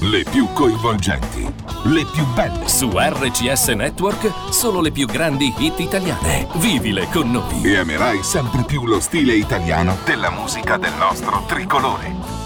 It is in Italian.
le più coinvolgenti, le più belle. Su RCS Network solo le più grandi hit italiane. Vivile con noi. E amerai sempre più lo stile italiano della musica del nostro tricolore.